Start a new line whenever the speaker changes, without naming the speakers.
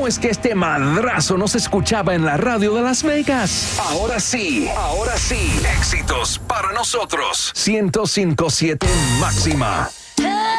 ¿cómo es que este madrazo no se escuchaba en la radio de Las Vegas? Ahora sí, éxitos para nosotros. 105.7 máxima.